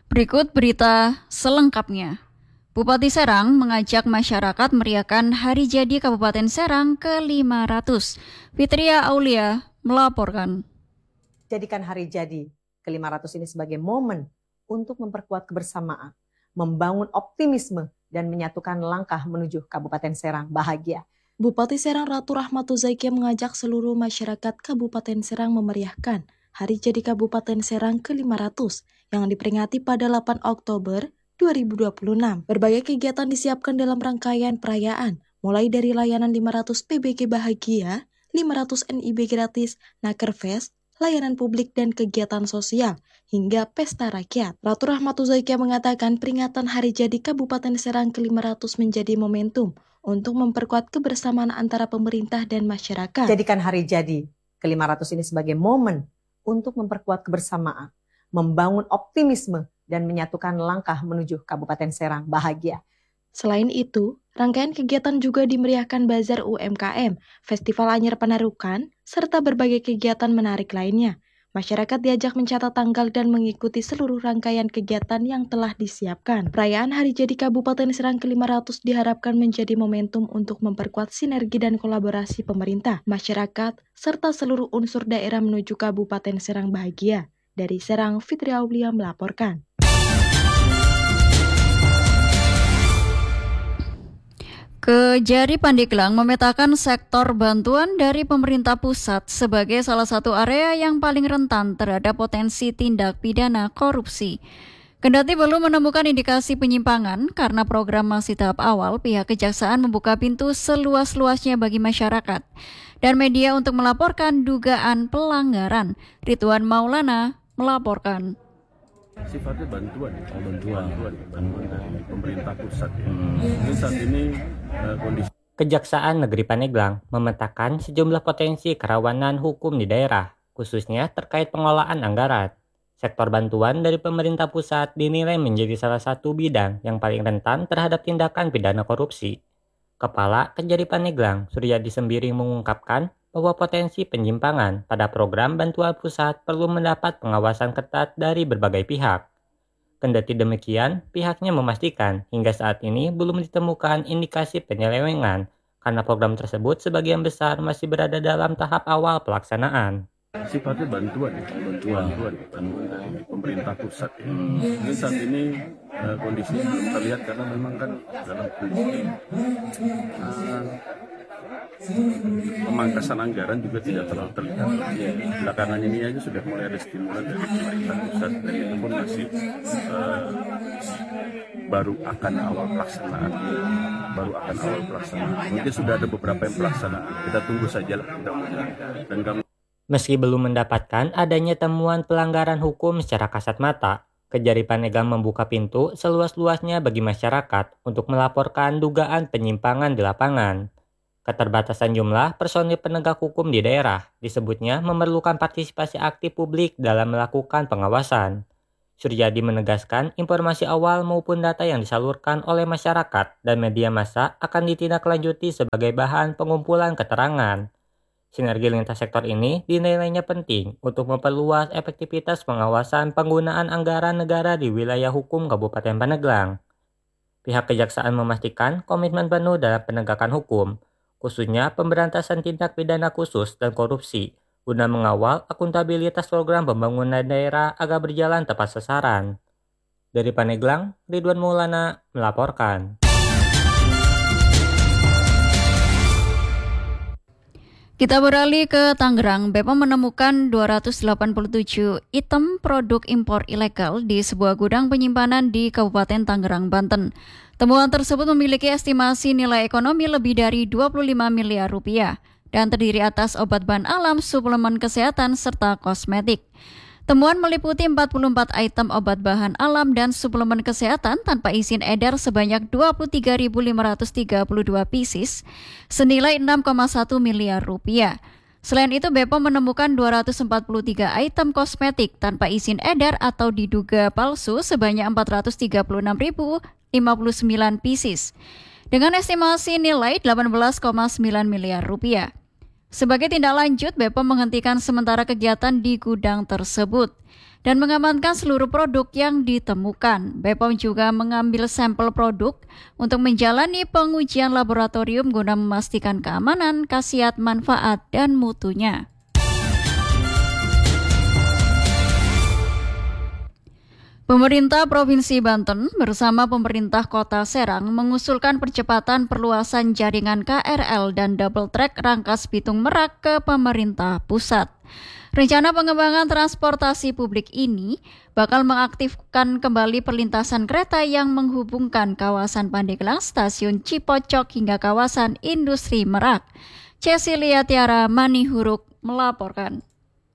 Berikut berita selengkapnya. Bupati Serang mengajak masyarakat meriahkan Hari Jadi Kabupaten Serang ke-500. Fitria Aulia melaporkan. Jadikan Hari Jadi ke-500 ini sebagai momen untuk memperkuat kebersamaan, membangun optimisme, dan menyatukan langkah menuju Kabupaten Serang bahagia. Bupati Serang Ratu Rahmatu Zaikia mengajak seluruh masyarakat Kabupaten Serang memeriahkan Hari Jadi Kabupaten Serang ke-500 yang diperingati pada 8 Oktober 2026. Berbagai kegiatan disiapkan dalam rangkaian perayaan, mulai dari layanan 500 PBG Bahagia, 500 NIB gratis, Nakerfest, layanan publik dan kegiatan sosial, hingga pesta rakyat. Ratu Rahmatu Zaikia mengatakan peringatan Hari Jadi Kabupaten Serang ke-500 menjadi momentum untuk memperkuat kebersamaan antara pemerintah dan masyarakat. Jadikan Hari Jadi ke-500 ini sebagai momen untuk memperkuat kebersamaan, membangun optimisme, dan menyatukan langkah menuju Kabupaten Serang bahagia. Selain itu, rangkaian kegiatan juga dimeriahkan Bazar UMKM, Festival Anyar Panarukan, serta berbagai kegiatan menarik lainnya. Masyarakat diajak mencatat tanggal dan mengikuti seluruh rangkaian kegiatan yang telah disiapkan. Perayaan Hari Jadi Kabupaten Serang ke-500 diharapkan menjadi momentum untuk memperkuat sinergi dan kolaborasi pemerintah, masyarakat, serta seluruh unsur daerah menuju Kabupaten Serang bahagia. Dari Serang, Fitria Aulia melaporkan. Kejari Pandeglang memetakan sektor bantuan dari pemerintah pusat sebagai salah satu area yang paling rentan terhadap potensi tindak pidana korupsi. Kendati belum menemukan indikasi penyimpangan karena program masih tahap awal, pihak Kejaksaan membuka pintu seluas-luasnya bagi masyarakat dan media untuk melaporkan dugaan pelanggaran. Ridwan Maulana melaporkan. Sifatnya bantuan dari pemerintah pusat. Jadi saat ini kondisi Kejaksaan Negeri Pandeglang memetakan sejumlah potensi kerawanan hukum di daerah, khususnya terkait pengelolaan anggaran. Sektor bantuan dari pemerintah pusat dinilai menjadi salah satu bidang yang paling rentan terhadap tindakan pidana korupsi. Kepala Kejari Pandeglang, Suryadi Sembiring mengungkapkan bahwa potensi penyimpangan pada program bantuan pusat perlu mendapat pengawasan ketat dari berbagai pihak. Kendati demikian, pihaknya memastikan hingga saat ini belum ditemukan indikasi penyelewengan karena program tersebut sebagian besar masih berada dalam tahap awal pelaksanaan. sifatnya bantuan dari pemerintah pusat. Jadi saat ini kondisi belum terlihat karena memang kan dalam kondisi pemangkasan anggaran juga tidak terlalu terlihat. Belakangan ini aja sudah mulai ada stimulan dari pemerintah pusat, dan itu pun masih baru akan awal pelaksanaan. Mungkin sudah ada beberapa yang pelaksanaan. Kita tunggu saja lah mudah-mudahan. Dan kami Meski belum mendapatkan adanya temuan pelanggaran hukum secara kasat mata, Kejari Pandeglang membuka pintu seluas-luasnya bagi masyarakat untuk melaporkan dugaan penyimpangan di lapangan. Keterbatasan jumlah personil penegak hukum di daerah disebutnya memerlukan partisipasi aktif publik dalam melakukan pengawasan. Suryadi menegaskan informasi awal maupun data yang disalurkan oleh masyarakat dan media massa akan ditindaklanjuti sebagai bahan pengumpulan keterangan. Sinergi lintas sektor ini dinilainya penting untuk memperluas efektivitas pengawasan penggunaan anggaran negara di wilayah hukum Kabupaten Pandeglang. Pihak Kejaksaan memastikan komitmen penuh dalam penegakan hukum, khususnya pemberantasan tindak pidana khusus dan korupsi, guna mengawal akuntabilitas program pembangunan daerah agar berjalan tepat sasaran. Dari Pandeglang, Ridwan Maulana melaporkan. Kita beralih ke Tangerang. BPOM menemukan 287 item produk impor ilegal di sebuah gudang penyimpanan di Kabupaten Tangerang, Banten. Temuan tersebut memiliki estimasi nilai ekonomi lebih dari 25 miliar rupiah dan terdiri atas obat bahan alam, suplemen kesehatan, serta kosmetik. Temuan meliputi 44 item obat bahan alam dan suplemen kesehatan tanpa izin edar sebanyak 23.532 pieces senilai 6,1 miliar rupiah. Selain itu, BPOM menemukan 243 item kosmetik tanpa izin edar atau diduga palsu sebanyak 436.059 pieces dengan estimasi nilai 18,9 miliar rupiah. Sebagai tindak lanjut, BPOM menghentikan sementara kegiatan di gudang tersebut. dan mengamankan seluruh produk yang ditemukan. BPOM juga mengambil sampel produk untuk menjalani pengujian laboratorium guna memastikan keamanan, khasiat, manfaat, dan mutunya. Pemerintah Provinsi Banten bersama pemerintah Kota Serang mengusulkan percepatan perluasan jaringan KRL dan double track Rangkas Bitung Merak ke pemerintah pusat. Rencana pengembangan transportasi publik ini bakal mengaktifkan kembali perlintasan kereta yang menghubungkan kawasan Pandeglang, Stasiun Cipocok hingga kawasan Industri Merak. Cecilia Tiara Manihuruk melaporkan.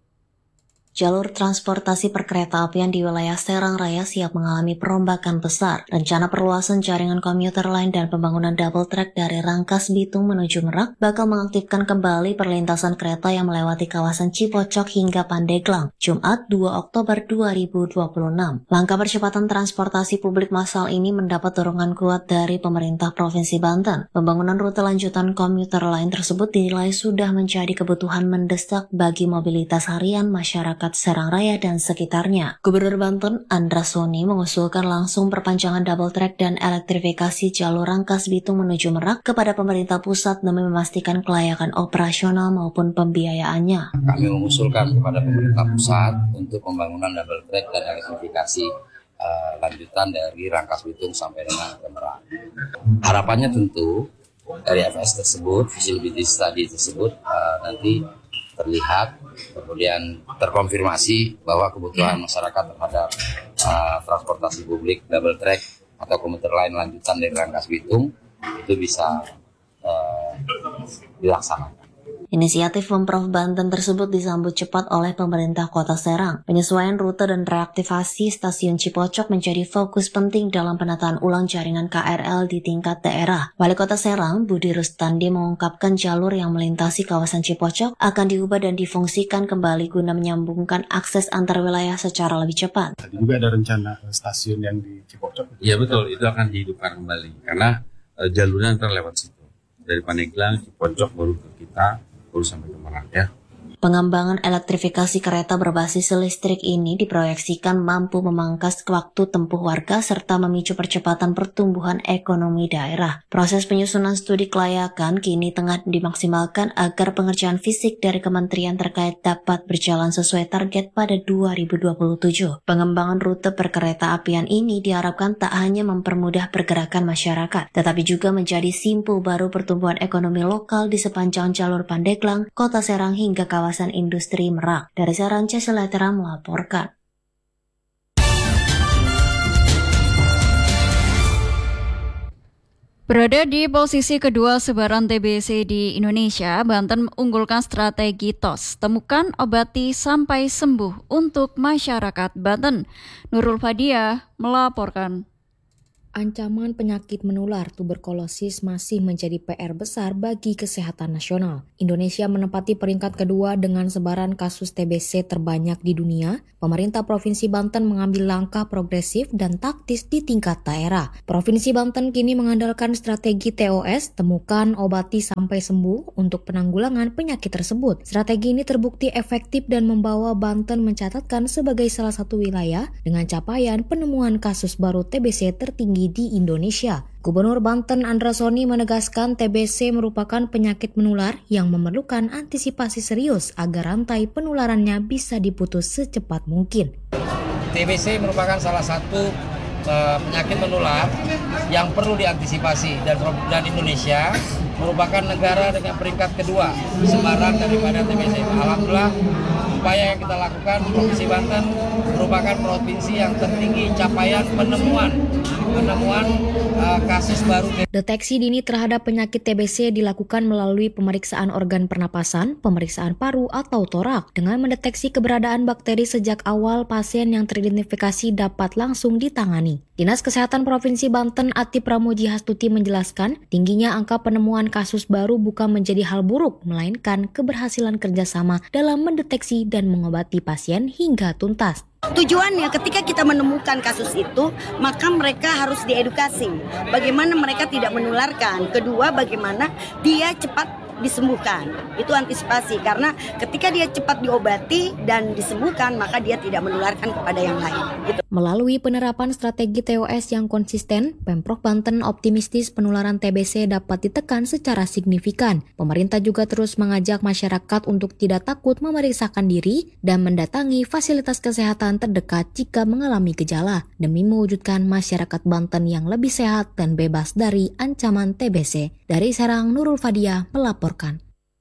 Jalur transportasi perkeretaapian di wilayah Serang Raya siap mengalami perombakan besar. Rencana perluasan jaringan komuter lain dan pembangunan double track dari Rangkas Bitung menuju Merak bakal mengaktifkan kembali perlintasan kereta yang melewati kawasan Cipocok hingga Pandeglang, Jumat 2 Oktober 2026. Langkah percepatan transportasi publik massal ini mendapat dorongan kuat dari pemerintah Provinsi Banten. Pembangunan rute lanjutan komuter lain tersebut dinilai sudah menjadi kebutuhan mendesak bagi mobilitas harian masyarakat Serang Raya dan sekitarnya. Gubernur Banten Andra Soni mengusulkan langsung perpanjangan double track dan elektrifikasi jalur Rangkas Bitung menuju Merak kepada pemerintah pusat demi memastikan kelayakan operasional maupun pembiayaannya. Kami mengusulkan kepada pemerintah pusat untuk pembangunan double track dan elektrifikasi lanjutan dari Rangkas Bitung sampai dengan ke Merak. Harapannya tentu dari FS tersebut, feasibility study tersebut nanti terlihat, kemudian terkonfirmasi bahwa kebutuhan masyarakat terhadap transportasi publik double track atau komuter lain lanjutan dari Rangkas Bitung itu bisa dilaksanakan. Inisiatif Pemprov Banten tersebut disambut cepat oleh pemerintah Kota Serang. Penyesuaian rute dan reaktivasi stasiun Cipocok menjadi fokus penting dalam penataan ulang jaringan KRL di tingkat daerah. Wali Kota Serang, Budi Rustandi, mengungkapkan jalur yang melintasi kawasan Cipocok akan diubah dan difungsikan kembali guna menyambungkan akses antar wilayah secara lebih cepat. Tadi juga ada rencana stasiun yang di Cipocok. Iya betul, itu akan dihidupkan kembali karena jalurnya nanti lewat situ. Dari Pandeglang, Cipocok baru ke kita, baru sampai ke Merak ya. Pengembangan elektrifikasi kereta berbasis listrik ini diproyeksikan mampu memangkas waktu tempuh warga serta memicu percepatan pertumbuhan ekonomi daerah. Proses penyusunan studi kelayakan kini tengah dimaksimalkan agar pengerjaan fisik dari kementerian terkait dapat berjalan sesuai target pada 2027. Pengembangan rute perkeretaapian ini diharapkan tak hanya mempermudah pergerakan masyarakat, tetapi juga menjadi simpul baru pertumbuhan ekonomi lokal di sepanjang jalur Pandeglang, Kota Serang hingga kawasan Industri Merak. Dari Serang, Cecilia Tiara melaporkan. Berada di posisi kedua sebaran TBC di Indonesia, Banten mengunggulkan strategi TOS, temukan, obati, sampai sembuh untuk masyarakat Banten. Nurul Fadia melaporkan. Ancaman penyakit menular tuberkulosis masih menjadi PR besar bagi kesehatan nasional. Indonesia menempati peringkat kedua dengan sebaran kasus TBC terbanyak di dunia. Pemerintah Provinsi Banten mengambil langkah progresif dan taktis di tingkat daerah. Provinsi Banten kini mengandalkan strategi TOS, temukan, obati, sampai sembuh untuk penanggulangan penyakit tersebut. Strategi ini terbukti efektif dan membawa Banten mencatatkan sebagai salah satu wilayah dengan capaian penemuan kasus baru TBC tertinggi di Indonesia. Gubernur Banten Andra Soni menegaskan TBC merupakan penyakit menular yang memerlukan antisipasi serius agar rantai penularannya bisa diputus secepat mungkin. TBC merupakan salah satu penyakit menular yang perlu diantisipasi dan Indonesia merupakan negara dengan peringkat kedua sebaran daripada TBC. Alhamdulillah upaya yang kita lakukan, Provinsi Banten merupakan provinsi yang tertinggi capaian penemuan kasus baru. Deteksi dini terhadap penyakit TBC dilakukan melalui pemeriksaan organ pernapasan, pemeriksaan paru atau torak. Dengan mendeteksi keberadaan bakteri sejak awal, pasien yang teridentifikasi dapat langsung ditangani. Dinas Kesehatan Provinsi Banten Ati Pramoji Hastuti menjelaskan, tingginya angka penemuan kasus baru bukan menjadi hal buruk, melainkan keberhasilan kerjasama dalam mendeteksi dan mengobati pasien hingga tuntas. Tujuannya ketika kita menemukan kasus itu, maka mereka harus diedukasi. Bagaimana mereka tidak menularkan. Kedua, bagaimana dia cepat disembuhkan. Itu antisipasi, karena ketika dia cepat diobati dan disembuhkan, maka dia tidak menularkan kepada yang lain. Gitu. Melalui penerapan strategi TOS yang konsisten, Pemprov Banten optimistis penularan TBC dapat ditekan secara signifikan. Pemerintah juga terus mengajak masyarakat untuk tidak takut memeriksakan diri dan mendatangi fasilitas kesehatan terdekat jika mengalami gejala, demi mewujudkan masyarakat Banten yang lebih sehat dan bebas dari ancaman TBC. Dari Serang, Nurul Fadia melaporkan.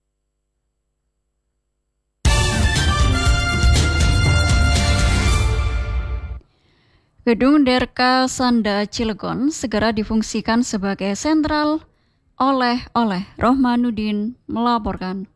Gedung Derka Sanda Cilegon segera difungsikan sebagai sentral oleh-oleh. Rohmanuddin melaporkan.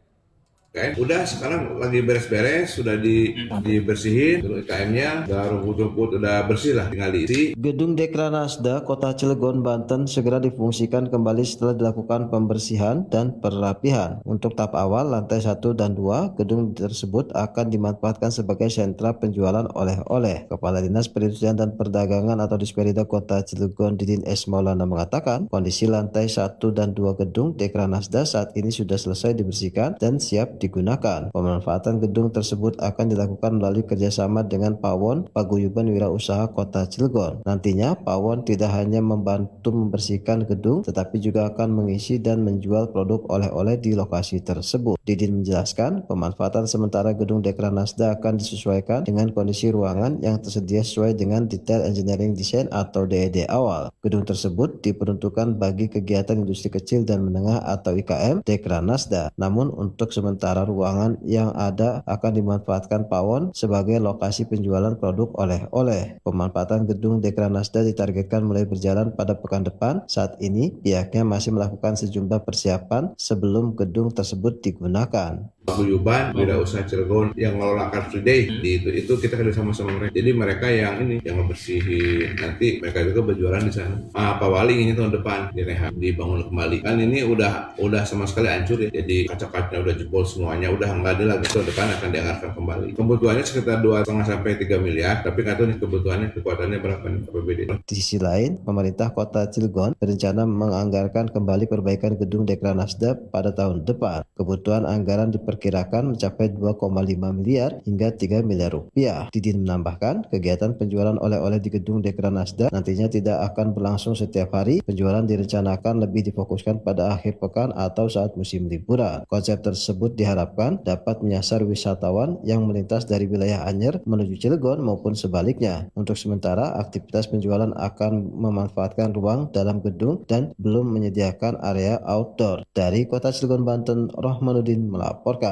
Udah sekarang lagi beres-beres, sudah dibersihin, IKM-nya udah rumput-rumput udah bersih lah, tinggal diisi. Gedung Dekranasda Kota Cilegon, Banten segera difungsikan kembali setelah dilakukan pembersihan dan perapihan. Untuk tahap awal, lantai 1 dan 2, gedung tersebut akan dimanfaatkan sebagai sentra penjualan oleh-oleh. Kepala Dinas Perindustrian dan Perdagangan atau Disperida Kota Cilegon, Didin S. Maulana mengatakan, kondisi lantai 1 dan 2 gedung Dekranasda saat ini sudah selesai dibersihkan dan siap digunakan. Pemanfaatan gedung tersebut akan dilakukan melalui kerjasama dengan Pawon Paguyuban Wirausaha Kota Cilegon. Nantinya Pawon tidak hanya membantu membersihkan gedung, tetapi juga akan mengisi dan menjual produk oleh-oleh di lokasi tersebut. Didin menjelaskan, pemanfaatan sementara gedung Dekranasda akan disesuaikan dengan kondisi ruangan yang tersedia sesuai dengan detail engineering design atau DED awal. Gedung tersebut diperuntukkan bagi kegiatan industri kecil dan menengah atau IKM Dekranasda. Namun untuk sementara ruangan yang ada akan dimanfaatkan Pawon sebagai lokasi penjualan produk oleh-oleh. Pemanfaatan gedung Dekranasda ditargetkan mulai berjalan pada pekan depan. Saat ini pihaknya masih melakukan sejumlah persiapan sebelum gedung tersebut digunakan. Paguyuban Wirausaha Cilegon yang ngelola Car Free Day itu kita kerja sama mereka. Jadi mereka yang ngebersihin, nanti mereka juga berjualan di sana. Pak Wali ini tahun depan direhab, dibangun kembali. Kan ini udah sama sekali hancur ya. Jadi kaca-kacanya udah jebol semuanya, udah nggak ada lagi. Tahun depan akan dianggarkan kembali. Kebutuhannya sekitar 2,5 sampai 3 miliar, tapi nggak tahu nih kebutuhannya kekuatannya berapa nih APBD. Di sisi lain, pemerintah Kota Cilegon berencana menganggarkan kembali perbaikan gedung Dekranasda pada tahun depan. Kebutuhan anggaran diperkirakan mencapai 2,5 miliar hingga 3 miliar rupiah. Didin menambahkan, kegiatan penjualan oleh-oleh di gedung Dekranasda nantinya tidak akan berlangsung setiap hari. Penjualan direncanakan lebih difokuskan pada akhir pekan atau saat musim liburan. Konsep tersebut diharapkan dapat menyasar wisatawan yang melintas dari wilayah Anyer menuju Cilegon maupun sebaliknya. Untuk sementara, aktivitas penjualan akan memanfaatkan ruang dalam gedung dan belum menyediakan area outdoor. Dari Kota Cilegon, Banten, Rohmanuddin melaporkan.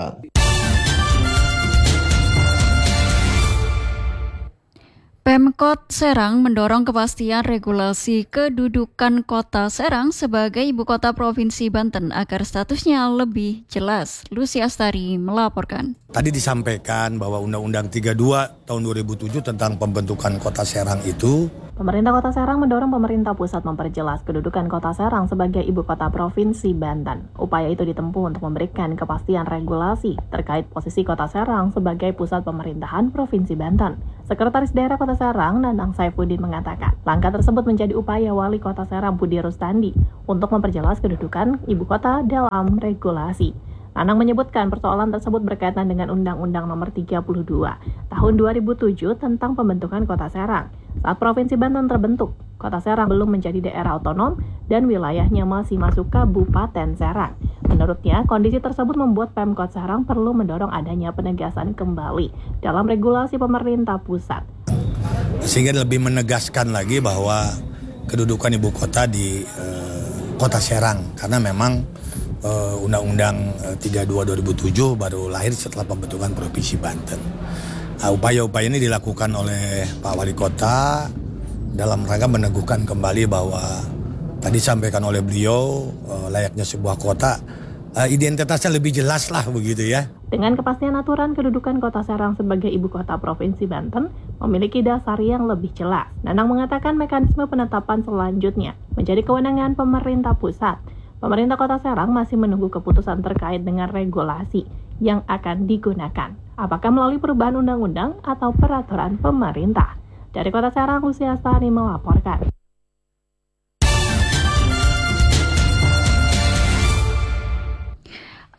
Pemkot Serang mendorong kepastian regulasi kedudukan Kota Serang sebagai ibu kota Provinsi Banten agar statusnya lebih jelas. Lucy Astari melaporkan. Tadi disampaikan bahwa Undang-Undang 32 tahun 2007 tentang pembentukan Kota Serang itu, Pemerintah Kota Serang mendorong pemerintah pusat memperjelas kedudukan Kota Serang sebagai ibu kota Provinsi Banten. Upaya itu ditempuh untuk memberikan kepastian regulasi terkait posisi Kota Serang sebagai pusat pemerintahan Provinsi Banten. Sekretaris Daerah Kota Serang, Nanang Saifuddin mengatakan, langkah tersebut menjadi upaya Wali Kota Serang Budi Rustandi untuk memperjelas kedudukan ibu kota dalam regulasi. Nanang menyebutkan persoalan tersebut berkaitan dengan Undang-Undang Nomor 32 Tahun 2007 tentang pembentukan Kota Serang. Saat Provinsi Banten terbentuk, Kota Serang belum menjadi daerah otonom dan wilayahnya masih masuk Kabupaten Serang. Menurutnya, kondisi tersebut membuat Pemkot Serang perlu mendorong adanya penegasan kembali dalam regulasi pemerintah pusat. Sehingga lebih menegaskan lagi bahwa kedudukan ibu kota di Kota Serang, karena memang Undang-Undang 32 2007 baru lahir setelah pembentukan Provinsi Banten. Upaya-upaya ini dilakukan oleh Pak Wali Kota dalam rangka meneguhkan kembali bahwa tadi sampaikan oleh beliau layaknya sebuah kota identitasnya lebih jelas lah begitu ya. Dengan kepastian aturan kedudukan Kota Serang sebagai ibu kota Provinsi Banten memiliki dasar yang lebih jelas. Nanang mengatakan mekanisme penetapan selanjutnya menjadi kewenangan pemerintah pusat. Pemerintah Kota Serang masih menunggu keputusan terkait dengan regulasi yang akan digunakan. Apakah melalui perubahan undang-undang atau peraturan pemerintah? Dari Kota Serang, Lucy Astari melaporkan.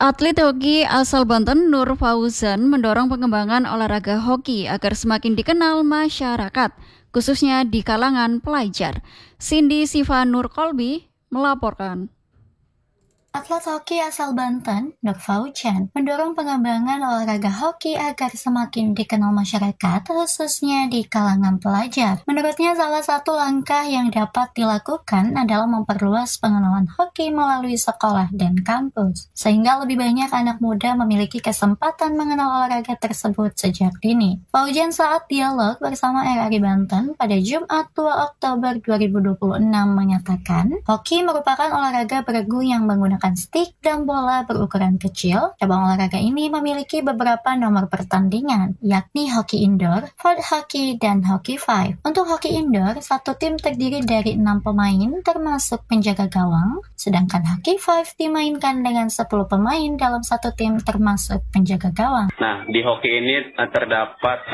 Atlet hoki asal Banten Nur Fauzan mendorong pengembangan olahraga hoki agar semakin dikenal masyarakat, khususnya di kalangan pelajar. Cindy Siva Nur Kolbi melaporkan. Atlet hoki asal Banten, Nur Fauzan, mendorong pengembangan olahraga hoki agar semakin dikenal masyarakat, khususnya di kalangan pelajar. Menurutnya, salah satu langkah yang dapat dilakukan adalah memperluas pengenalan hoki melalui sekolah dan kampus, sehingga lebih banyak anak muda memiliki kesempatan mengenal olahraga tersebut sejak dini. Fauzan saat dialog bersama RRI Banten pada Jumat 2 Oktober 2026 menyatakan, hoki merupakan olahraga beregu yang menggunakan stik dan bola berukuran kecil. Cabang olahraga ini memiliki beberapa nomor pertandingan, yakni hoki indoor, field hockey, dan hoki 5. Untuk hoki indoor, satu tim terdiri dari 6 pemain termasuk penjaga gawang, sedangkan hoki 5 dimainkan dengan 10 pemain dalam satu tim termasuk penjaga gawang. Nah, di hoki ini terdapat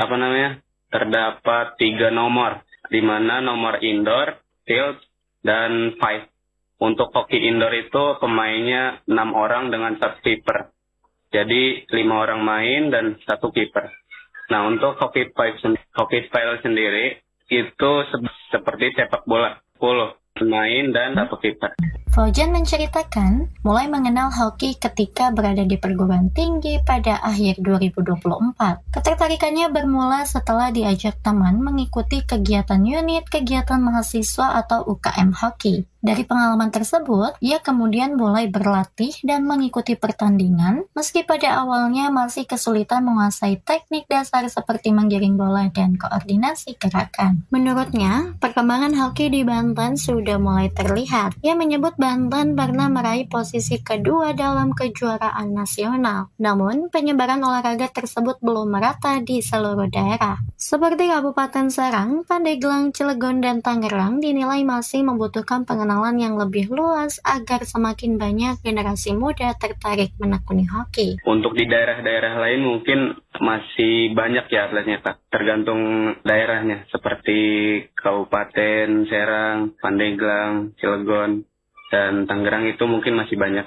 3 nomor, di mana nomor indoor, field, dan 5. Untuk hoki indoor itu pemainnya 6 orang dengan 1 kiper. Jadi 5 orang main dan 1 kiper. Nah, untuk hoki style sendiri itu seperti sepak bola, 10 main dan 1 kiper. Fauzan menceritakan mulai mengenal hoki ketika berada di perguruan tinggi pada akhir 2024. Ketertarikannya bermula setelah diajak teman mengikuti kegiatan unit kegiatan mahasiswa atau UKM hoki. Dari pengalaman tersebut, ia kemudian mulai berlatih dan mengikuti pertandingan, meski pada awalnya masih kesulitan menguasai teknik dasar seperti menggiring bola dan koordinasi gerakan. Menurutnya, perkembangan hoki di Banten sudah mulai terlihat. Ia menyebut Banten pernah meraih posisi kedua dalam kejuaraan nasional. Namun, penyebaran olahraga tersebut belum merata di seluruh daerah. Seperti Kabupaten Serang, Pandeglang, Cilegon, dan Tangerang dinilai masih membutuhkan pengenalan yang lebih luas agar semakin banyak generasi muda tertarik menekuni hoki. Untuk di daerah-daerah lain mungkin masih banyak ya atletnya, Pak. Tergantung daerahnya, seperti Kabupaten Serang, Pandeglang, Cilegon, dan Tangerang itu mungkin masih banyak.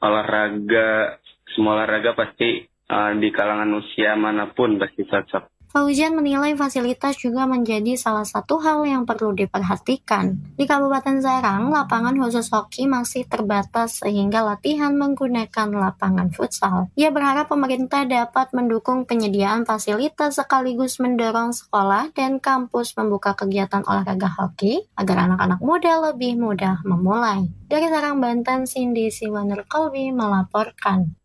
Semua olahraga pasti di kalangan usia manapun pasti cocok. Fauzan menilai fasilitas juga menjadi salah satu hal yang perlu diperhatikan. Di Kabupaten Serang, lapangan khusus hoki masih terbatas sehingga latihan menggunakan lapangan futsal. Ia berharap pemerintah dapat mendukung penyediaan fasilitas sekaligus mendorong sekolah dan kampus membuka kegiatan olahraga hoki agar anak-anak muda lebih mudah memulai. Dari Serang, Banten, Cindy Siva Nur Kolbi melaporkan.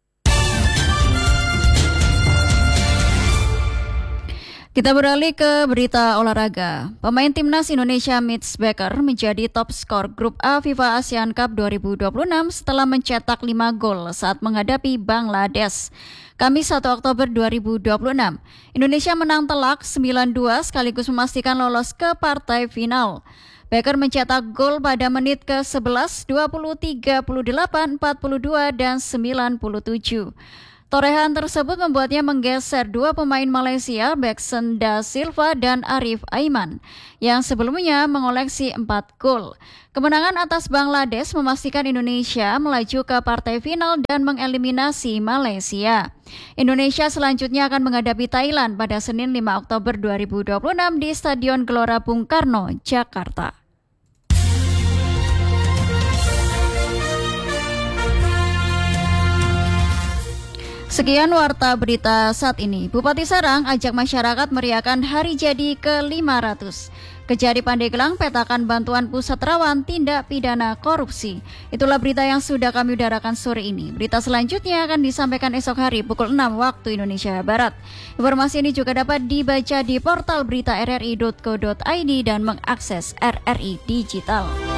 Kita beralih ke berita olahraga. Pemain timnas Indonesia Mitch Becker menjadi top skor grup A FIFA Asian Cup 2026 setelah mencetak 5 gol saat menghadapi Bangladesh. Kamis 1 Oktober 2026, Indonesia menang telak 9-2 sekaligus memastikan lolos ke partai final. Becker mencetak gol pada menit ke-11, 20, 38, 42, dan 97. Torehan tersebut membuatnya menggeser 2 pemain Malaysia, Bekson Da Silva dan Arif Aiman, yang sebelumnya mengoleksi 4 gol. Kemenangan atas Bangladesh memastikan Indonesia melaju ke partai final dan mengeliminasi Malaysia. Indonesia selanjutnya akan menghadapi Thailand pada Senin 5 Oktober 2026 di Stadion Gelora Bung Karno, Jakarta. Sekian warta berita saat ini. Bupati Serang ajak masyarakat meriahkan hari jadi ke-500. Kejari Pandeglang petakan bantuan pusat rawan tindak pidana korupsi. Itulah berita yang sudah kami udarakan sore ini. Berita selanjutnya akan disampaikan esok hari pukul 6 waktu Indonesia Barat. Informasi ini juga dapat dibaca di portal berita rri.co.id dan mengakses RRI Digital.